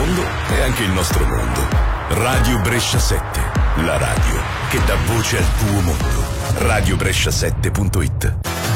mondo e anche il nostro mondo. Radio Brescia 7, la radio che dà voce al tuo mondo. radiobrescia7.it